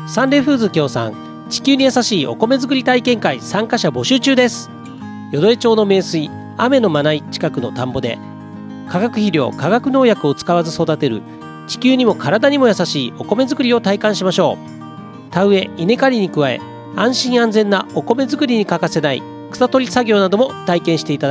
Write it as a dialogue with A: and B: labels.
A: サンレフーズ協賛地球に優しいお米作り体験会参加者募集中です。淀江町の名水雨のまない近くの田んぼで化学肥料化学農薬を使わず育てる地球にも体にも優しいお米作りを体感しましょう。田植え稲刈りに加え安心安全なお米作りに欠かせない草取り作業なども体験していただ